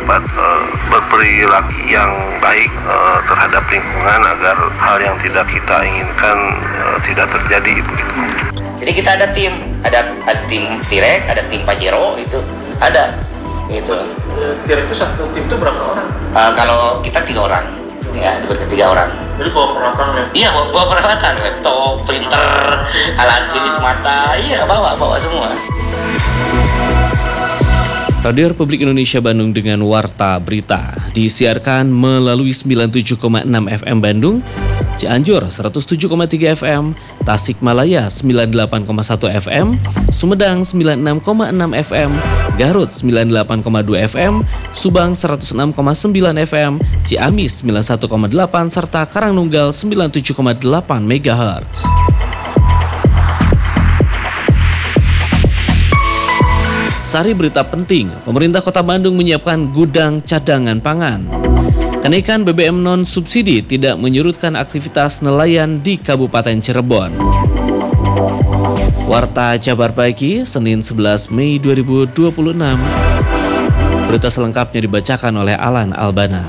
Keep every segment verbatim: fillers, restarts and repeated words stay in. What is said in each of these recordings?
dapat uh, berperilaku yang baik uh, terhadap lingkungan agar hal yang tidak kita inginkan uh, tidak terjadi begitu. Jadi kita ada tim, ada, ada tim Tirek, ada tim Pajero itu ada gitu. Tirek itu satu tim itu berapa orang? Uh, kalau kita tiga orang, ya diberi tiga orang. Jadi bawa peralatan ya? Iya bawa, bawa peralatan, laptop, printer, alat tulis mata, iya bawa bawa semua. Radio Republik Indonesia Bandung dengan Warta Berita disiarkan melalui sembilan puluh tujuh koma enam F M Bandung, Cianjur seratus tujuh koma tiga F M, Tasikmalaya sembilan puluh delapan koma satu F M, Sumedang sembilan puluh enam koma enam F M, Garut sembilan puluh delapan koma dua F M, Subang seratus enam koma sembilan F M, Ciamis sembilan puluh satu koma delapan serta Karangnunggal sembilan puluh tujuh koma delapan megahertz. Sari berita penting, pemerintah Kota Bandung menyiapkan gudang cadangan pangan. Kenaikan B B M non-subsidi tidak menyurutkan aktivitas nelayan di Kabupaten Cirebon. Warta Jabar Pagi, Senin sebelas Mei dua ribu dua puluh enam. Berita selengkapnya dibacakan oleh Alan Albana.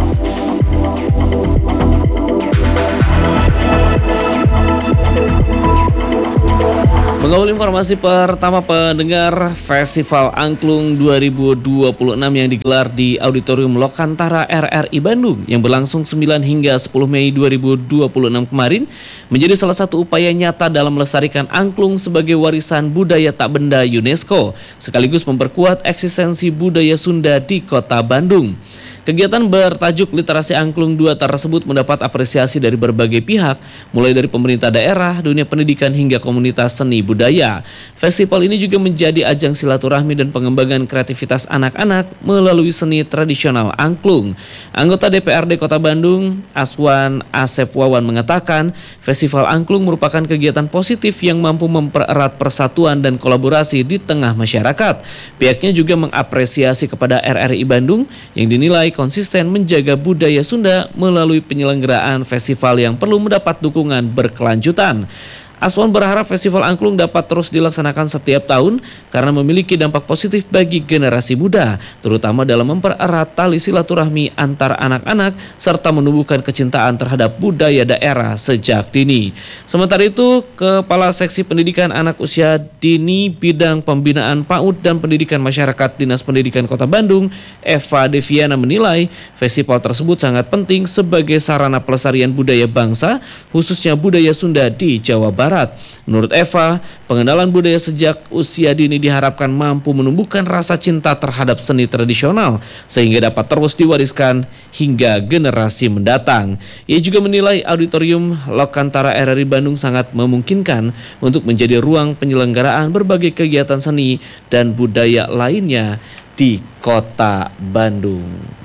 Mengawali informasi pertama pendengar, Festival Angklung dua ribu dua puluh enam yang digelar di Auditorium Lokantara R R I Bandung yang berlangsung sembilan hingga sepuluh Mei dua ribu dua puluh enam kemarin menjadi salah satu upaya nyata dalam melestarikan angklung sebagai warisan budaya tak benda UNESCO sekaligus memperkuat eksistensi budaya Sunda di Kota Bandung. Kegiatan bertajuk Literasi Angklung dua tersebut mendapat apresiasi dari berbagai pihak, mulai dari pemerintah daerah, dunia pendidikan hingga komunitas seni budaya. Festival ini juga menjadi ajang silaturahmi dan pengembangan kreativitas anak-anak melalui seni tradisional angklung. Anggota D P R D Kota Bandung, Aswan Asep Wawan mengatakan, Festival Angklung merupakan kegiatan positif yang mampu mempererat persatuan dan kolaborasi di tengah masyarakat. Pihaknya juga mengapresiasi kepada R R I Bandung yang dinilai konsisten menjaga budaya Sunda melalui penyelenggaraan festival yang perlu mendapat dukungan berkelanjutan. Aswan berharap Festival Angklung dapat terus dilaksanakan setiap tahun karena memiliki dampak positif bagi generasi muda, terutama dalam mempererat tali silaturahmi antar anak-anak serta menumbuhkan kecintaan terhadap budaya daerah sejak dini. Sementara itu, Kepala Seksi Pendidikan Anak Usia Dini Bidang Pembinaan PAUD dan Pendidikan Masyarakat Dinas Pendidikan Kota Bandung, Eva Deviana menilai festival tersebut sangat penting sebagai sarana pelestarian budaya bangsa, khususnya budaya Sunda di Jawa Barat. Menurut Eva, pengenalan budaya sejak usia dini diharapkan mampu menumbuhkan rasa cinta terhadap seni tradisional sehingga dapat terus diwariskan hingga generasi mendatang. Ia juga menilai Auditorium Lokantara R R I Bandung sangat memungkinkan untuk menjadi ruang penyelenggaraan berbagai kegiatan seni dan budaya lainnya di Kota Bandung.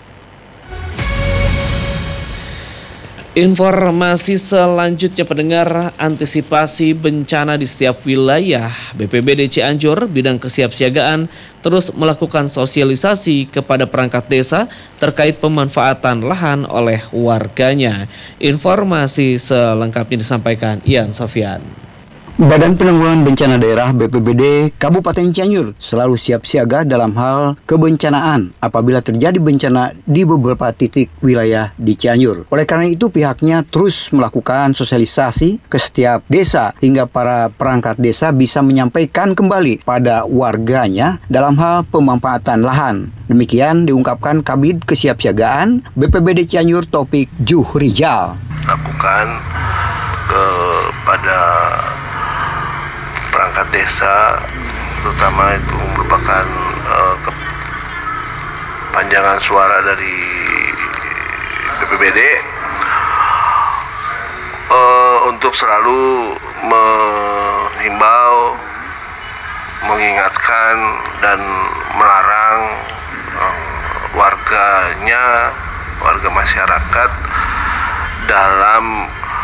Informasi selanjutnya pendengar, antisipasi bencana di setiap wilayah. B P B D Cianjur bidang kesiapsiagaan terus melakukan sosialisasi kepada perangkat desa terkait pemanfaatan lahan oleh warganya. Informasi selengkapnya disampaikan Ian Sofian. Badan Penanggulangan Bencana Daerah B P B D Kabupaten Cianjur selalu siap siaga dalam hal kebencanaan apabila terjadi bencana di beberapa titik wilayah di Cianjur. Oleh karena itu pihaknya terus melakukan sosialisasi ke setiap desa hingga para perangkat desa bisa menyampaikan kembali pada warganya dalam hal pemanfaatan lahan. Demikian diungkapkan Kabid Kesiapsiagaan B P B D Cianjur Taufik Juhrijal. Lakukan kepada perangkat desa, terutama itu merupakan uh, kepanjangan suara dari B P B D uh, untuk selalu menghimbau, mengingatkan dan melarang uh, warganya, warga masyarakat dalam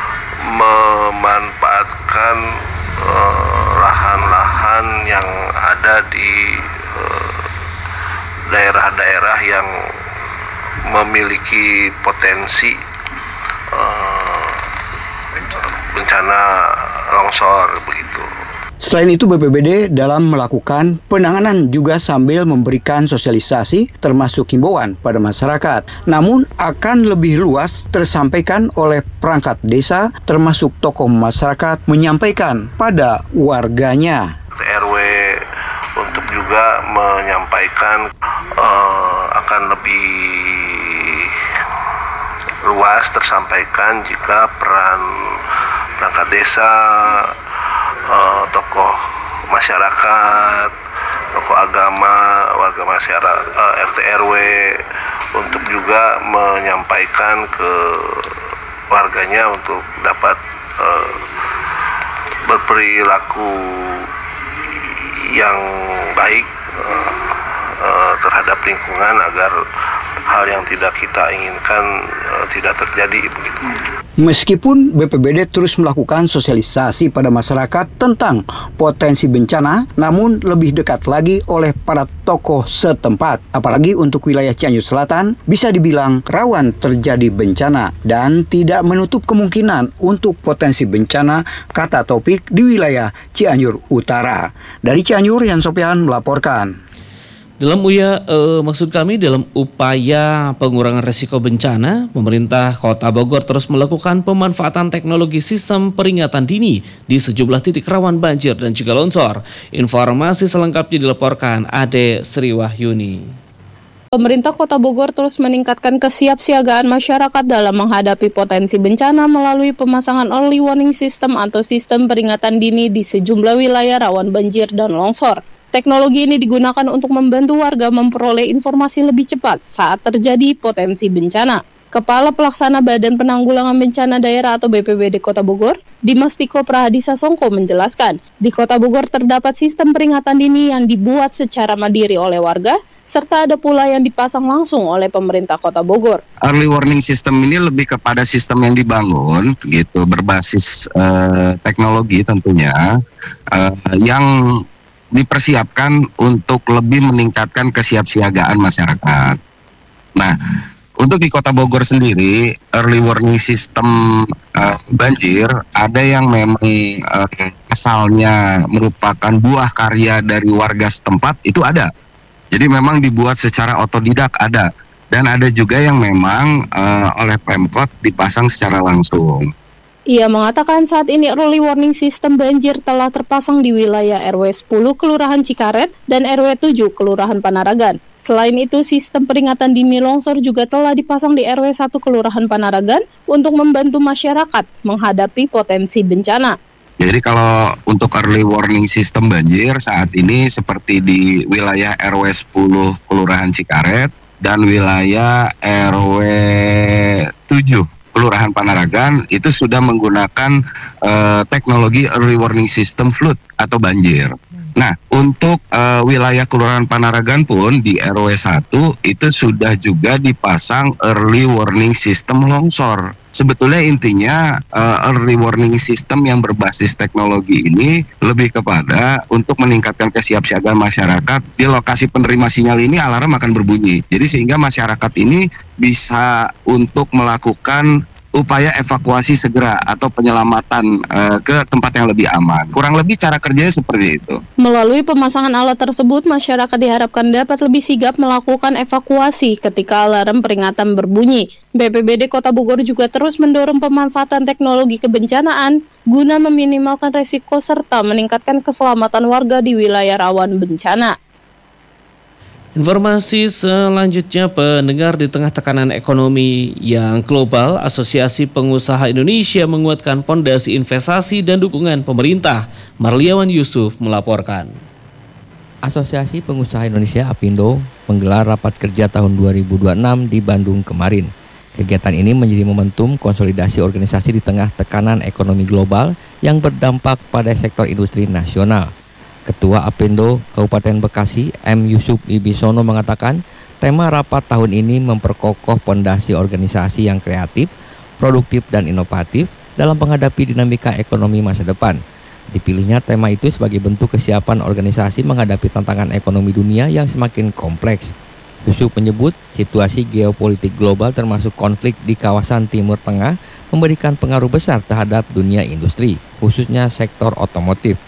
memanfaatkan uh, lahan-lahan yang ada di uh, daerah-daerah yang memiliki potensi uh, bencana longsor begitu. Selain itu, B P B D dalam melakukan penanganan juga sambil memberikan sosialisasi termasuk himbauan pada masyarakat. Namun akan lebih luas tersampaikan oleh perangkat desa termasuk tokoh masyarakat menyampaikan pada warganya. R W untuk juga menyampaikan uh, akan lebih luas tersampaikan jika peran perangkat desa, uh, tokoh masyarakat, tokoh agama, warga masyarakat, uh, R T R W untuk juga menyampaikan ke warganya untuk dapat uh, berperilaku yang baik uh, uh, terhadap lingkungan agar hal yang tidak kita inginkan uh, tidak terjadi begitu. Meskipun B P B D terus melakukan sosialisasi pada masyarakat tentang potensi bencana, namun lebih dekat lagi oleh para tokoh setempat. Apalagi untuk wilayah Cianjur Selatan bisa dibilang rawan terjadi bencana dan tidak menutup kemungkinan untuk potensi bencana, kata Topik, di wilayah Cianjur Utara. Dari Cianjur, Yan Sopian melaporkan. Dalam uya, eh, maksud kami dalam upaya pengurangan resiko bencana, pemerintah Kota Bogor terus melakukan pemanfaatan teknologi sistem peringatan dini di sejumlah titik rawan banjir dan juga longsor. Informasi selengkapnya dilaporkan Ade Sriwahyuni. Pemerintah Kota Bogor terus meningkatkan kesiapsiagaan masyarakat dalam menghadapi potensi bencana melalui pemasangan early warning system atau sistem peringatan dini di sejumlah wilayah rawan banjir dan longsor. Teknologi ini digunakan untuk membantu warga memperoleh informasi lebih cepat saat terjadi potensi bencana. Kepala Pelaksana Badan Penanggulangan Bencana Daerah atau B P B D Kota Bogor, Dimas Tiko Prahadisa Songko menjelaskan, di Kota Bogor terdapat sistem peringatan dini yang dibuat secara mandiri oleh warga, serta ada pula yang dipasang langsung oleh pemerintah Kota Bogor. Early warning system ini lebih kepada sistem yang dibangun, gitu, berbasis uh, teknologi tentunya, uh, yang dipersiapkan untuk lebih meningkatkan kesiapsiagaan masyarakat. Nah, untuk di Kota Bogor sendiri, early warning system uh, banjir ada yang memang uh, asalnya merupakan buah karya dari warga setempat, itu ada. Jadi memang dibuat secara otodidak ada. Dan ada juga yang memang uh, oleh Pemkot dipasang secara langsung. Ia mengatakan saat ini early warning system banjir telah terpasang di wilayah R W sepuluh Kelurahan Cikaret dan R W tujuh Kelurahan Panaragan. Selain itu, sistem peringatan dini longsor juga telah dipasang di R W satu Kelurahan Panaragan untuk membantu masyarakat menghadapi potensi bencana. Jadi kalau untuk early warning system banjir saat ini seperti di wilayah R W sepuluh Kelurahan Cikaret dan wilayah R W tujuh Kelurahan Panaragan itu sudah menggunakan uh, teknologi early warning system flood atau banjir. Nah, untuk uh, wilayah Kelurahan Panaragan pun di R W satu itu sudah juga dipasang early warning system longsor. Sebetulnya intinya uh, early warning system yang berbasis teknologi ini lebih kepada untuk meningkatkan kesiapsiagaan masyarakat. Di lokasi penerima sinyal ini alarm akan berbunyi. Jadi sehingga masyarakat ini bisa untuk melakukan upaya evakuasi segera atau penyelamatan uh, ke tempat yang lebih aman. Kurang lebih cara kerjanya seperti itu. Melalui pemasangan alat tersebut, masyarakat diharapkan dapat lebih sigap melakukan evakuasi ketika alarm peringatan berbunyi. B P B D Kota Bogor juga terus mendorong pemanfaatan teknologi kebencanaan guna meminimalkan resiko serta meningkatkan keselamatan warga di wilayah rawan bencana. Informasi selanjutnya, pendengar, di tengah tekanan ekonomi yang global, Asosiasi Pengusaha Indonesia menguatkan pondasi investasi dan dukungan pemerintah. Marliawan Yusuf melaporkan. Asosiasi Pengusaha Indonesia APindo menggelar rapat kerja tahun dua ribu dua puluh enam di Bandung kemarin. Kegiatan ini menjadi momentum konsolidasi organisasi di tengah tekanan ekonomi global yang berdampak pada sektor industri nasional. Ketua APindo Kabupaten Bekasi, M. Yusuf Ibisono, mengatakan tema rapat tahun ini memperkokoh pondasi organisasi yang kreatif, produktif, dan inovatif dalam menghadapi dinamika ekonomi masa depan. Dipilihnya tema itu sebagai bentuk kesiapan organisasi menghadapi tantangan ekonomi dunia yang semakin kompleks. Yusuf menyebut situasi geopolitik global termasuk konflik di kawasan Timur Tengah memberikan pengaruh besar terhadap dunia industri, khususnya sektor otomotif.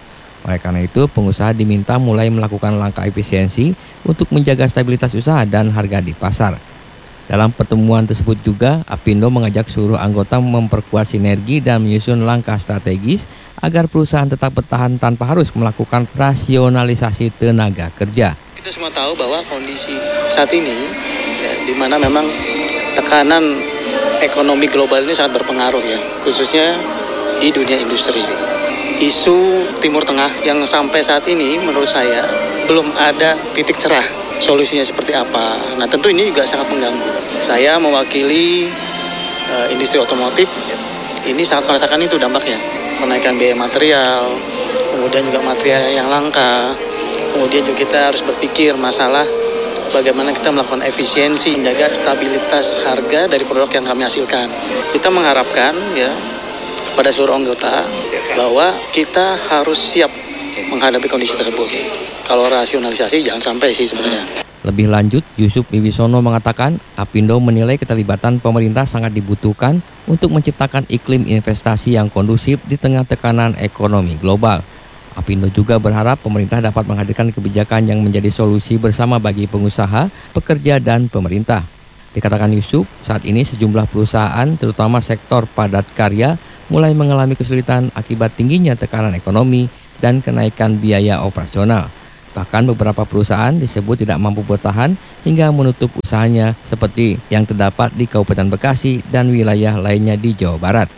Oleh karena itu, pengusaha diminta mulai melakukan langkah efisiensi untuk menjaga stabilitas usaha dan harga di pasar. Dalam pertemuan tersebut juga, Apindo mengajak seluruh anggota memperkuat sinergi dan menyusun langkah strategis agar perusahaan tetap bertahan tanpa harus melakukan rasionalisasi tenaga kerja. Kita semua tahu bahwa kondisi saat ini, ya, di mana memang tekanan ekonomi global ini sangat berpengaruh, ya, khususnya di dunia industri. Isu Timur Tengah yang sampai saat ini menurut saya belum ada titik cerah. Solusinya seperti apa? Nah, tentu ini juga sangat mengganggu. Saya mewakili uh, industri otomotif, ini sangat merasakan itu dampaknya. Kenaikan biaya material, kemudian juga material yang langka, kemudian juga kita harus berpikir masalah bagaimana kita melakukan efisiensi, menjaga stabilitas harga dari produk yang kami hasilkan. Kita mengharapkan ya pada seluruh anggota bahwa kita harus siap menghadapi kondisi tersebut. Kalau rasionalisasi jangan sampai sih sebenarnya. Lebih lanjut, Yusuf Wibisono mengatakan Apindo menilai keterlibatan pemerintah sangat dibutuhkan untuk menciptakan iklim investasi yang kondusif di tengah tekanan ekonomi global. Apindo juga berharap pemerintah dapat menghadirkan kebijakan yang menjadi solusi bersama bagi pengusaha, pekerja, dan pemerintah. Dikatakan Yusuf, saat ini sejumlah perusahaan, terutama sektor padat karya, mulai mengalami kesulitan akibat tingginya tekanan ekonomi dan kenaikan biaya operasional. Bahkan beberapa perusahaan disebut tidak mampu bertahan hingga menutup usahanya seperti yang terdapat di Kabupaten Bekasi dan wilayah lainnya di Jawa Barat.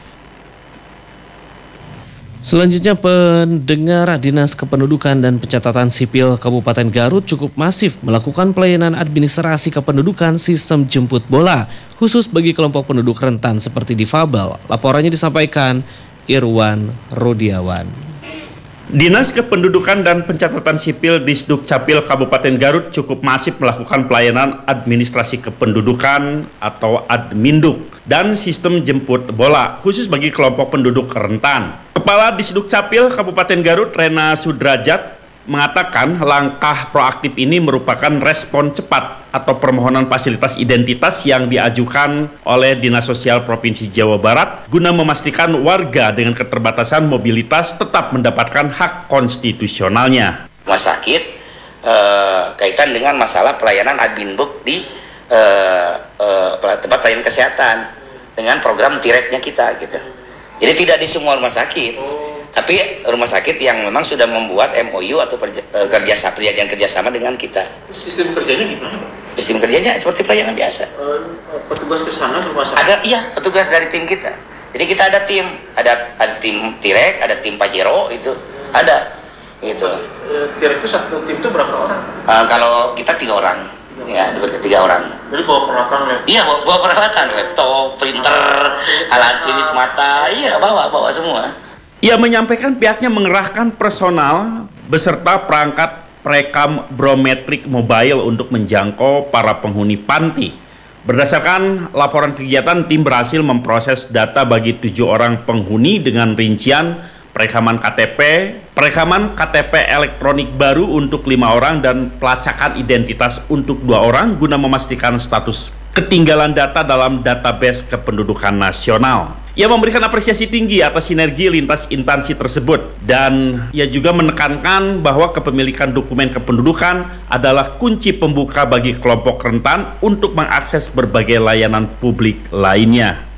Selanjutnya, pendengar, Dinas Kependudukan dan Pencatatan Sipil Kabupaten Garut cukup masif melakukan pelayanan administrasi kependudukan sistem jemput bola khusus bagi kelompok penduduk rentan seperti difabel. Laporannya disampaikan Irwan Rodiawan. Dinas Kependudukan dan Pencatatan Sipil Disduk Capil Kabupaten Garut cukup masif melakukan pelayanan administrasi kependudukan atau Adminduk dan sistem jemput bola khusus bagi kelompok penduduk rentan. Kepala Disduk Capil Kabupaten Garut Rena Sudrajat mengatakan langkah proaktif ini merupakan respon cepat atau permohonan fasilitas identitas yang diajukan oleh Dinas Sosial Provinsi Jawa Barat guna memastikan warga dengan keterbatasan mobilitas tetap mendapatkan hak konstitusionalnya. Rumah sakit eh, kaitan dengan masalah pelayanan Adminbook di eh, eh, tempat pelayanan kesehatan dengan program T-R E K-nya kita gitu. Jadi tidak di semua rumah sakit, tapi rumah sakit yang memang sudah membuat M O U atau perja, uh, kerjasama perjanjian kerjasama dengan kita. Sistem kerjanya gimana? Sistem kerjanya seperti pelayanan biasa. Uh, petugas ke sana rumah sakit. Ada, iya, petugas dari tim kita. Jadi kita ada tim, ada ada tim T R E K, ada tim Pajero itu ada, gitu. Uh, T R E K itu satu tim itu berapa orang? Uh, kalau kita tiga orang. Ya, tiga orang. Jadi bawa peralatan laptop? Iya, bawa, bawa peralatan, laptop, printer, alat tulis mata, iya bawa, bawa semua. Ia menyampaikan pihaknya mengerahkan personal beserta perangkat perekam biometrik mobile untuk menjangkau para penghuni panti. Berdasarkan laporan kegiatan, tim berhasil memproses data bagi tujuh orang penghuni dengan rincian perekaman K T P, perekaman K T P elektronik baru untuk lima orang dan pelacakan identitas untuk dua orang guna memastikan status ketinggalan data dalam database kependudukan nasional. Ia memberikan apresiasi tinggi atas sinergi lintas instansi tersebut dan ia juga menekankan bahwa kepemilikan dokumen kependudukan adalah kunci pembuka bagi kelompok rentan untuk mengakses berbagai layanan publik lainnya.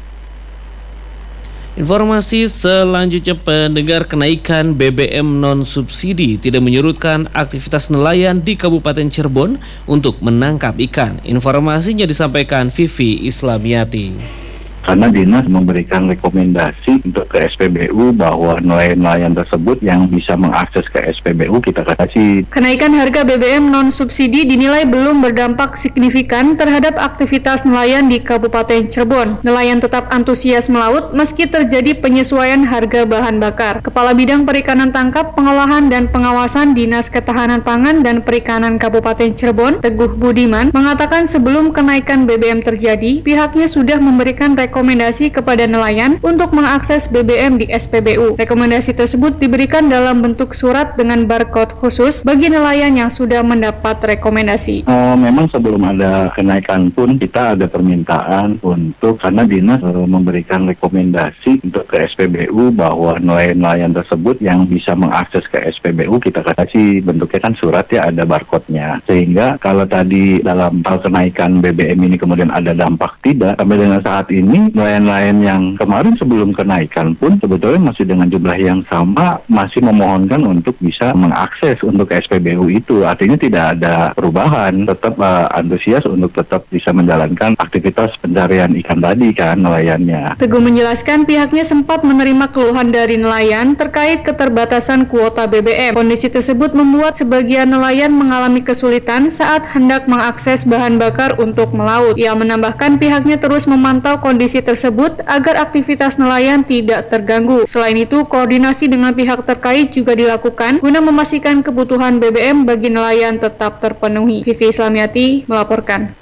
Informasi selanjutnya, pendengar, kenaikan B B M non-subsidi tidak menyurutkan aktivitas nelayan di Kabupaten Cirebon untuk menangkap ikan. Informasinya disampaikan Vivi Islamiati. Karena dinas memberikan rekomendasi untuk ke S P B U bahwa nelayan-nelayan tersebut yang bisa mengakses ke S P B U kita kasih. Kenaikan harga B B M non-subsidi dinilai belum berdampak signifikan terhadap aktivitas nelayan di Kabupaten Cirebon. Nelayan tetap antusias melaut meski terjadi penyesuaian harga bahan bakar. Kepala Bidang Perikanan Tangkap, Pengolahan dan Pengawasan Dinas Ketahanan Pangan dan Perikanan Kabupaten Cirebon, Teguh Budiman, mengatakan sebelum kenaikan B B M terjadi, pihaknya sudah memberikan rekomendasi rekomendasi kepada nelayan untuk mengakses B B M di S P B U. Rekomendasi tersebut diberikan dalam bentuk surat dengan barcode khusus bagi nelayan yang sudah mendapat rekomendasi. Uh, memang sebelum ada kenaikan pun kita ada permintaan untuk, karena dinas uh, memberikan rekomendasi untuk ke S P B U bahwa nelayan-nelayan tersebut yang bisa mengakses ke S P B U kita kasih bentuknya kan surat ya, ada barcode-nya. Sehingga kalau tadi dalam hal kenaikan B B M ini kemudian ada dampak, tidak. Sampai dengan saat ini nelayan-nelayan yang kemarin sebelum kenaikan pun sebetulnya masih dengan jumlah yang sama masih memohonkan untuk bisa mengakses untuk S P B U itu. Artinya tidak ada perubahan, tetap uh, antusias untuk tetap bisa menjalankan aktivitas pencarian ikan tadi kan nelayannya. Teguh menjelaskan pihaknya sempat menerima keluhan dari nelayan terkait keterbatasan kuota B B M. Kondisi tersebut membuat sebagian nelayan mengalami kesulitan saat hendak mengakses bahan bakar untuk melaut. Ia menambahkan pihaknya terus memantau kondisi tersebut agar aktivitas nelayan tidak terganggu. Selain itu, koordinasi dengan pihak terkait juga dilakukan guna memastikan kebutuhan B B M bagi nelayan tetap terpenuhi. Vivi Islamiati melaporkan.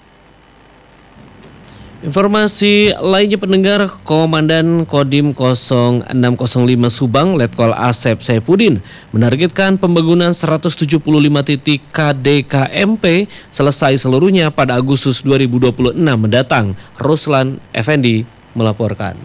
Informasi lainnya pendengar, Komandan Kodim nol enam nol lima Subang, Letkol Asep Saipudin, menargetkan pembangunan seratus tujuh puluh lima titik K D K M P selesai seluruhnya pada Agustus dua ribu dua puluh enam mendatang. Ruslan Effendi melaporkan.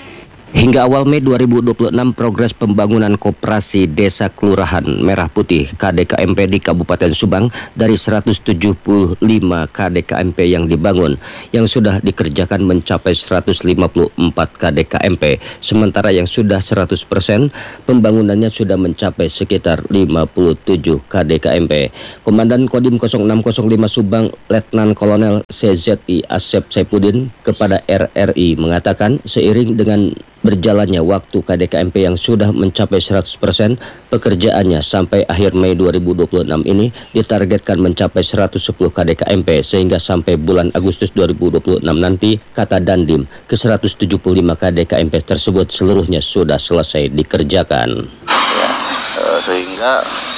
Hingga awal Mei dua ribu dua puluh enam, progres pembangunan koperasi Desa Kelurahan Merah Putih K D K M P di Kabupaten Subang dari seratus tujuh puluh lima K D K M P yang dibangun, yang sudah dikerjakan mencapai seratus lima puluh empat K D K M P, sementara yang sudah seratus persen pembangunannya sudah mencapai sekitar lima puluh tujuh K D K M P. Komandan Kodim nol enam nol lima Subang, Letnan Kolonel C Z I Asep Saipudin kepada R R I mengatakan seiring dengan berjalannya waktu K D K M P yang sudah mencapai seratus persen pekerjaannya sampai akhir Mei dua ribu dua puluh enam ini ditargetkan mencapai seratus sepuluh K D K M P, sehingga sampai bulan Agustus dua ribu dua puluh enam nanti, kata Dandim, ke seratus tujuh puluh lima K D K M P tersebut seluruhnya sudah selesai dikerjakan. Ya, eh, sehingga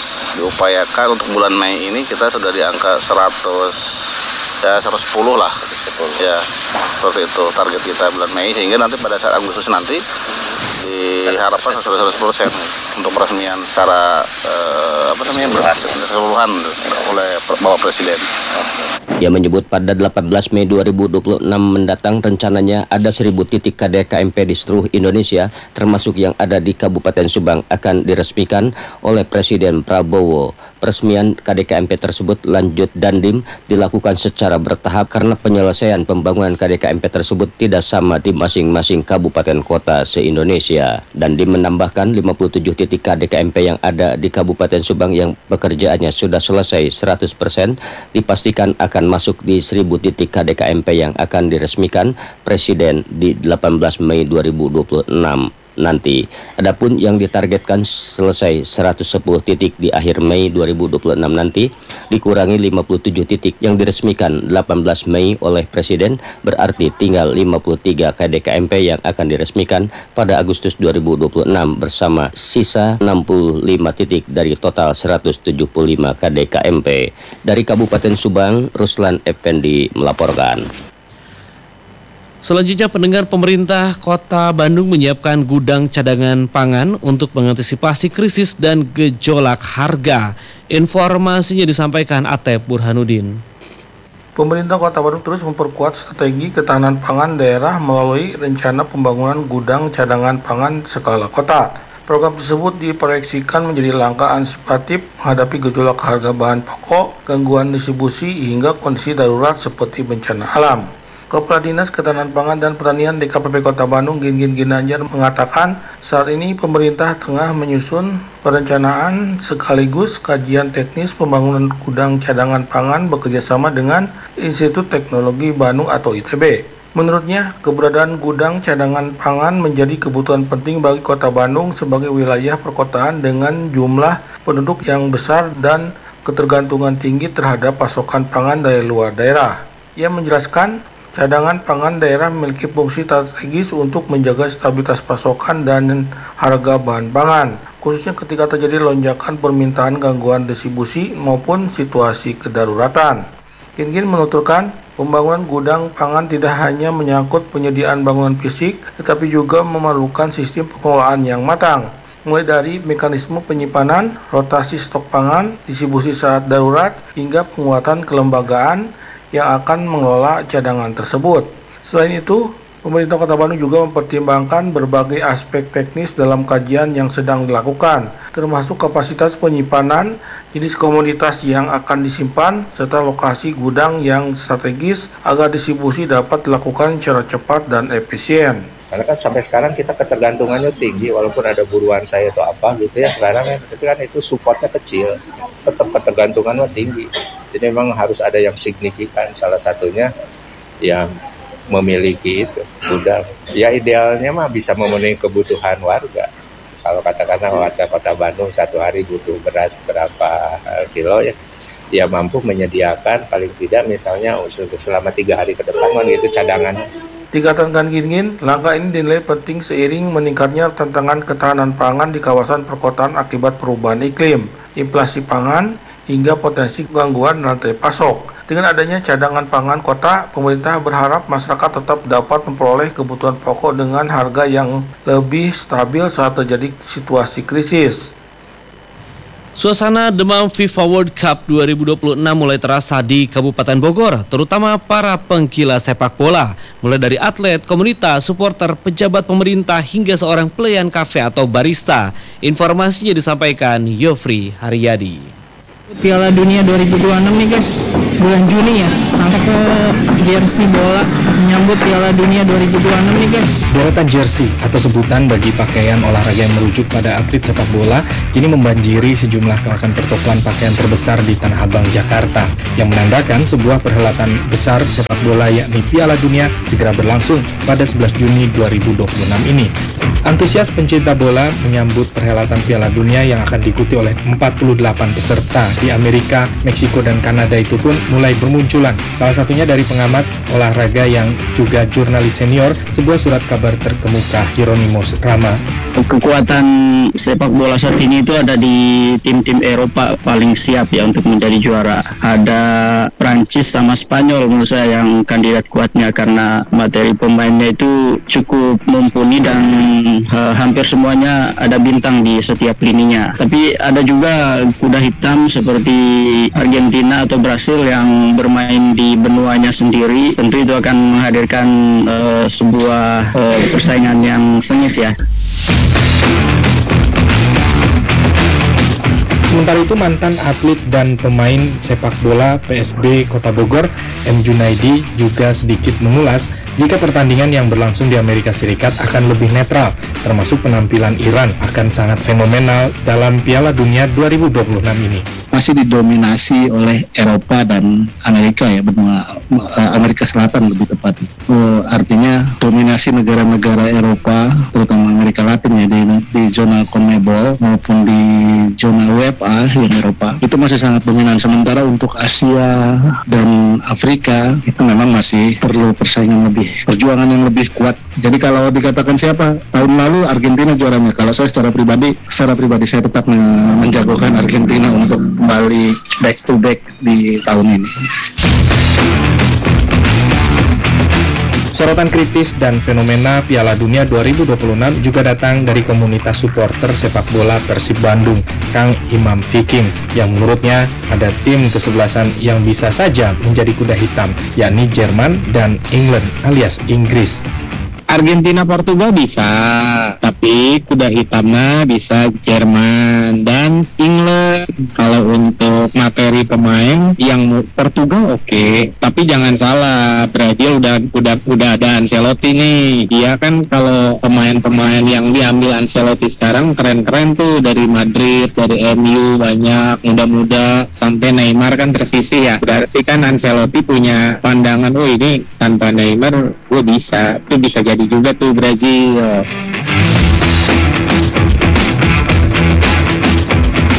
diupayakan untuk bulan Mei ini kita sudah di angka seratus, ya seratus sepuluh lah. Ya, seperti itu target kita bulan Mei, sehingga nanti pada saat Agustus nanti diharapkan sudah seratus persen untuk peresmian secara eh, apa namanya berhasil keseluruhan oleh Bapak Presiden. Ia menyebut pada delapan belas Mei dua ribu dua puluh enam mendatang rencananya ada seribu titik K D K M P di seluruh Indonesia, termasuk yang ada di Kabupaten Subang, akan diresmikan oleh Presiden Prabowo. Peresmian K D K M P tersebut, lanjut Dandim, dilakukan secara bertahap karena penyelesaian pembangunan K D K M P tersebut tidak sama di masing-masing kabupaten kota se-Indonesia. Dandim menambahkan lima puluh tujuh titik K D K M P yang ada di Kabupaten Subang yang pekerjaannya sudah selesai seratus persen dipastikan akan masuk di seribu titik K D K M P yang akan diresmikan Presiden di delapan belas Mei dua ribu dua puluh enam nanti. Adapun yang ditargetkan selesai seratus sepuluh titik di akhir Mei dua ribu dua puluh enam nanti dikurangi lima puluh tujuh titik yang diresmikan delapan belas Mei oleh Presiden, berarti tinggal lima puluh tiga K D K M P yang akan diresmikan pada Agustus dua ribu dua puluh enam bersama sisa enam puluh lima titik dari total seratus tujuh puluh lima K D K M P. Dari Kabupaten Subang, Ruslan Effendi melaporkan. Selanjutnya pendengar, pemerintah Kota Bandung menyiapkan gudang cadangan pangan untuk mengantisipasi krisis dan gejolak harga. Informasinya disampaikan Atep Burhanuddin. Pemerintah Kota Bandung terus memperkuat strategi ketahanan pangan daerah melalui rencana pembangunan gudang cadangan pangan skala kota. Program tersebut diproyeksikan menjadi langkah antisipatif menghadapi gejolak harga bahan pokok, gangguan distribusi, hingga kondisi darurat seperti bencana alam. Kepala Dinas Ketahanan Pangan dan Pertanian D K P P Kota Bandung, Gingin Ginanjar, mengatakan saat ini pemerintah tengah menyusun perencanaan sekaligus kajian teknis pembangunan gudang cadangan pangan bekerjasama dengan Institut Teknologi Bandung atau I T B. Menurutnya, keberadaan gudang cadangan pangan menjadi kebutuhan penting bagi Kota Bandung sebagai wilayah perkotaan dengan jumlah penduduk yang besar dan ketergantungan tinggi terhadap pasokan pangan dari luar daerah. Ia menjelaskan, cadangan pangan daerah memiliki fungsi strategis untuk menjaga stabilitas pasokan dan harga bahan pangan, khususnya ketika terjadi lonjakan permintaan, gangguan distribusi, maupun situasi kedaruratan. Gin-Gin menuturkan, Pembangunan gudang pangan tidak hanya menyangkut penyediaan bangunan fisik, tetapi juga memerlukan sistem pengelolaan yang matang, mulai dari mekanisme penyimpanan, rotasi stok pangan, distribusi saat darurat, hingga penguatan kelembagaan yang akan mengelola cadangan tersebut. Selain itu, pemerintah Kota Bandung juga mempertimbangkan berbagai aspek teknis dalam kajian yang sedang dilakukan, termasuk kapasitas penyimpanan, jenis komoditas yang akan disimpan, serta lokasi gudang yang strategis agar distribusi dapat dilakukan secara cepat dan efisien. Karena kan sampai sekarang kita ketergantungannya tinggi, walaupun ada buruan saya atau apa gitu ya sekarang ya, tapi kan itu supportnya kecil, tetap ketergantungannya tinggi. Jadi memang harus ada yang signifikan, salah satunya yang memiliki itu gudang. Ya idealnya mah bisa memenuhi kebutuhan warga. Kalau katakanlah warga Kota Bandung satu hari butuh beras berapa kilo ya, dia mampu menyediakan paling tidak misalnya untuk selama tiga hari ke depan kan itu cadangan. Dikatakan Gingin, langkah ini dinilai penting seiring meningkatnya tantangan ketahanan pangan di kawasan perkotaan akibat perubahan iklim, inflasi pangan, hingga potensi gangguan rantai pasok. Dengan adanya cadangan pangan kota, pemerintah berharap masyarakat tetap dapat memperoleh kebutuhan pokok dengan harga yang lebih stabil saat terjadi situasi krisis. Suasana demam FIFA World Cup dua ribu dua puluh enam mulai terasa di Kabupaten Bogor, terutama para pengkila sepak bola, mulai dari atlet, komunitas, supporter, pejabat pemerintah, hingga seorang pelayan kafe atau barista. Informasinya disampaikan Yofri Haryadi. Piala Dunia dua ribu dua puluh enam nih guys, bulan Juni ya, angkat ke jersey bola menyambut Piala Dunia dua ribu dua puluh enam nih guys. Deretan jersey atau sebutan bagi pakaian olahraga yang merujuk pada atlet sepak bola kini membanjiri sejumlah kawasan pertokoan pakaian terbesar di Tanah Abang, Jakarta, yang menandakan sebuah perhelatan besar sepak bola yakni Piala Dunia segera berlangsung pada sebelas Juni dua ribu dua puluh enam ini. Antusias pencinta bola menyambut perhelatan Piala Dunia yang akan diikuti oleh empat puluh delapan peserta di Amerika, Meksiko, dan Kanada itu pun mulai bermunculan. Salah satunya dari pengamat olahraga yang juga jurnalis senior sebuah surat kabar terkemuka, Hieronymus Rama. Kekuatan sepak bola saat ini itu ada di tim-tim Eropa paling siap ya untuk menjadi juara. Ada Prancis sama Spanyol menurut saya yang kandidat kuatnya karena materi pemainnya itu cukup mumpuni dan uh, hampir semuanya ada bintang di setiap lininya. Tapi ada juga kuda hitam seperti Argentina atau Brasil yang bermain di benuanya sendiri. Tentu itu akan menghadirkan uh, sebuah uh, persaingan yang sengit ya. Sementara itu mantan atlet dan pemain sepak bola P S B Kota Bogor, M. Junaidi, juga sedikit mengulas jika pertandingan yang berlangsung di Amerika Serikat akan lebih netral, termasuk penampilan Iran akan sangat fenomenal dalam Piala Dunia dua ribu dua puluh enam ini. Masih didominasi oleh Eropa dan Amerika ya, benua Amerika Selatan lebih tepat. Uh, artinya dominasi negara-negara Eropa, terutama Amerika Latin ya, di, di zona CONMEBOL maupun di zona U E F A yang Eropa itu masih sangat dominan. Sementara untuk Asia dan Afrika itu memang masih perlu persaingan lebih, perjuangan yang lebih kuat. Jadi kalau dikatakan siapa tahun lalu Argentina juaranya, kalau saya secara pribadi, secara pribadi saya tetap menjagokan Argentina untuk kembali back to back di tahun ini. Sorotan kritis dan fenomena Piala Dunia dua ribu dua puluh enam juga datang dari komunitas supporter sepak bola Persib Bandung, Kang Imam Viking, yang menurutnya ada tim kesebelasan yang bisa saja menjadi kuda hitam, yakni Jerman dan England alias Inggris. Argentina, Portugal bisa, tapi kuda hitamnya bisa Jerman dan England. Kalau untuk materi pemain yang Portugal oke, okay. Tapi jangan salah, Brazil udah udah udah ada Ancelotti nih. Dia kan kalau pemain-pemain yang diambil Ancelotti sekarang keren-keren tuh, dari Madrid, dari M U banyak muda-muda sampai Neymar kan tersisih ya. Berarti kan Ancelotti punya pandangan, oh ini tanpa Neymar gue bisa, itu bisa jadi juga tuh Brazil.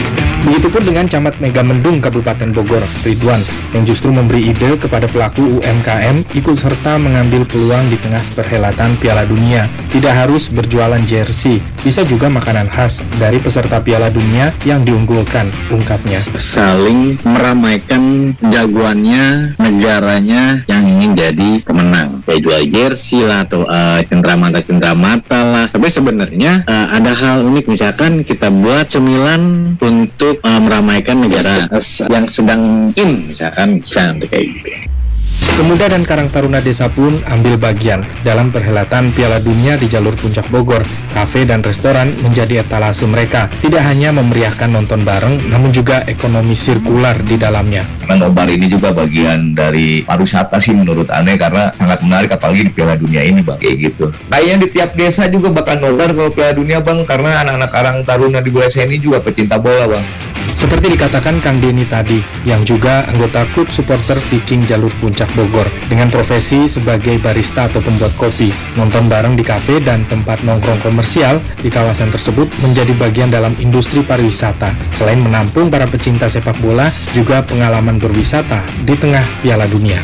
Begitupun dengan Camat Megamendung Kabupaten Bogor, Ridwan, yang justru memberi ide kepada pelaku U M K M ikut serta mengambil peluang di tengah perhelatan Piala Dunia. Tidak harus berjualan jersey, bisa juga makanan khas dari peserta Piala Dunia yang diunggulkan, ungkapnya. Saling meramaikan jagoannya, negaranya yang ingin jadi pemenang. Kayak jual jersey lah, atau uh, cenderamata-cenderamata lah. Tapi sebenarnya uh, ada hal unik, misalkan kita buat cemilan untuk uh, meramaikan negara uh, yang sedang in, misalkan bisa kayak gitu. Pemuda dan Karang Taruna Desa pun ambil bagian dalam perhelatan Piala Dunia di jalur Puncak Bogor. Kafe dan restoran menjadi etalase mereka. Tidak hanya memeriahkan nonton bareng, namun juga ekonomi sirkular di dalamnya. Karena nobar ini juga bagian dari pariwisata sih menurut aneh, karena sangat menarik apalagi di Piala Dunia ini bang, kayak gitu. Kayaknya di tiap desa juga bakal nobar kalau Piala Dunia bang, karena anak-anak Karang Taruna di desa ini juga pecinta bola bang. Seperti dikatakan Kang Denny tadi, yang juga anggota klub supporter Viking Jalur Puncak Bogor, dengan profesi sebagai barista atau pembuat kopi. Nonton bareng di kafe dan tempat nongkrong komersial di kawasan tersebut menjadi bagian dalam industri pariwisata. Selain menampung para pecinta sepak bola, juga pengalaman berwisata di tengah Piala Dunia.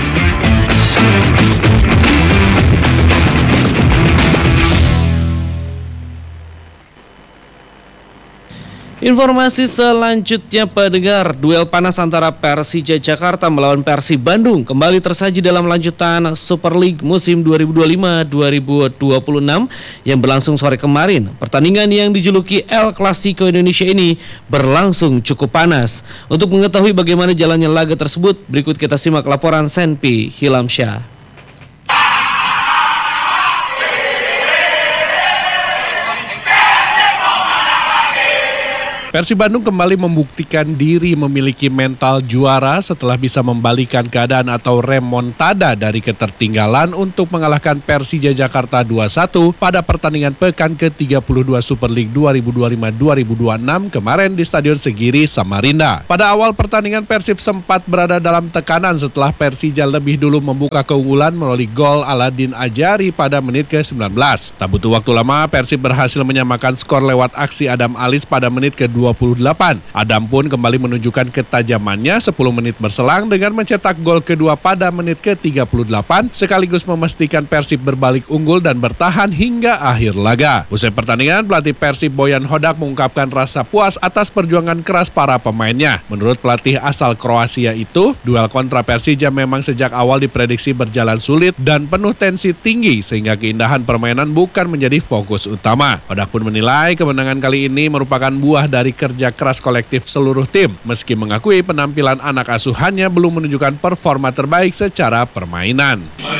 Informasi selanjutnya pendengar, duel panas antara Persija Jakarta melawan Persib Bandung kembali tersaji dalam lanjutan Super League musim dua ribu dua puluh lima dua ribu dua puluh enam yang berlangsung sore kemarin. Pertandingan yang dijuluki El Clasico Indonesia ini berlangsung cukup panas. Untuk mengetahui bagaimana jalannya laga tersebut, berikut kita simak laporan Senpi Hilamsyah. Persib Bandung kembali membuktikan diri memiliki mental juara setelah bisa membalikan keadaan atau remontada dari ketertinggalan untuk mengalahkan Persija Jakarta dua satu pada pertandingan pekan ke tiga puluh dua Super League dua ribu dua puluh lima dua ribu dua puluh enam kemarin di Stadion Segiri, Samarinda. Pada awal pertandingan Persib sempat berada dalam tekanan setelah Persija lebih dulu membuka keunggulan melalui gol Aladin Ajari pada menit ke sembilan belas. Tak butuh waktu lama, Persib berhasil menyamakan skor lewat aksi Adam Alis pada menit ke dua puluh delapan. Adam pun kembali menunjukkan ketajamannya sepuluh menit berselang dengan mencetak gol kedua pada menit ke tiga puluh delapan sekaligus memastikan Persib berbalik unggul dan bertahan hingga akhir laga. Usai pertandingan, pelatih Persib Boyan Hodak mengungkapkan rasa puas atas perjuangan keras para pemainnya. Menurut pelatih asal Kroasia itu, duel kontra Persija memang sejak awal diprediksi berjalan sulit dan penuh tensi tinggi sehingga keindahan permainan bukan menjadi fokus utama. Hodak pun menilai kemenangan kali ini merupakan buah dari kerja keras kolektif seluruh tim, meski mengakui penampilan anak asuhannya belum menunjukkan performa terbaik secara permainan.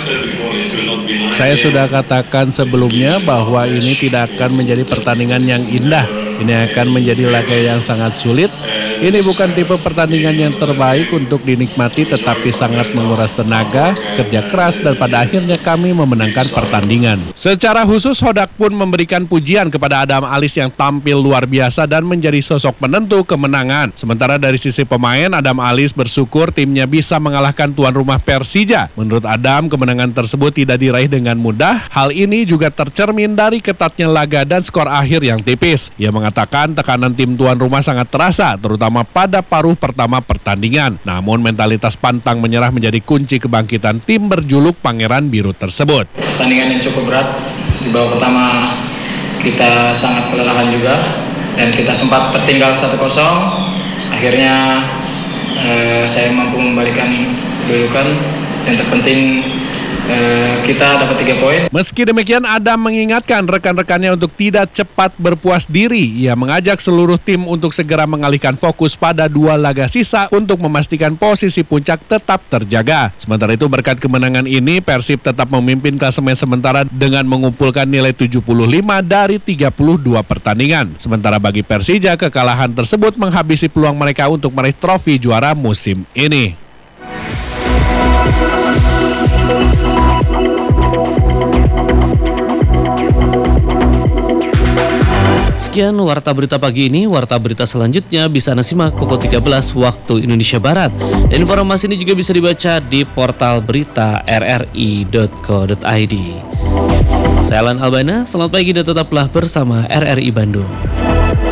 Saya sudah katakan sebelumnya bahwa ini tidak akan menjadi pertandingan yang indah. Ini akan menjadi laga yang sangat sulit. Ini bukan tipe pertandingan yang terbaik untuk dinikmati, tetapi sangat menguras tenaga, kerja keras, dan pada akhirnya kami memenangkan pertandingan. Secara khusus, Hodak pun memberikan pujian kepada Adam Alis yang tampil luar biasa dan menjadi sosok penentu kemenangan. Sementara dari sisi pemain, Adam Alis bersyukur timnya bisa mengalahkan tuan rumah Persija. Menurut Adam, kemenangan tersebut tidak diraih dengan mudah. Hal ini juga tercermin dari ketatnya laga dan skor akhir yang tipis. Ia mengatakan tekanan tim tuan rumah sangat terasa, terutama pada paruh pertama pertandingan. Namun mentalitas pantang menyerah menjadi kunci kebangkitan tim berjuluk Pangeran Biru tersebut. Pertandingan yang cukup berat. Di babak pertama kita sangat kelelahan juga dan kita sempat tertinggal satu kosong. Akhirnya eh, saya mampu membalikan kedudukan. Yang terpenting Eh, kita dapat tiga poin. Meski demikian, Adam mengingatkan rekan-rekannya untuk tidak cepat berpuas diri. Ia mengajak seluruh tim untuk segera mengalihkan fokus pada dua laga sisa untuk memastikan posisi puncak tetap terjaga. Sementara itu, berkat kemenangan ini, Persib tetap memimpin klasemen sementara dengan mengumpulkan nilai tujuh puluh lima dari tiga puluh dua pertandingan. Sementara bagi Persija, kekalahan tersebut menghabisi peluang mereka untuk meraih trofi juara musim ini. Sekian Warta Berita pagi ini. Warta Berita selanjutnya bisa Anda simak pukul tiga belas waktu Indonesia Barat. Dan informasi ini juga bisa dibaca di portal berita r r i dot co dot i d. Saya Alan Albana, selamat pagi dan tetaplah bersama R R I Bandung.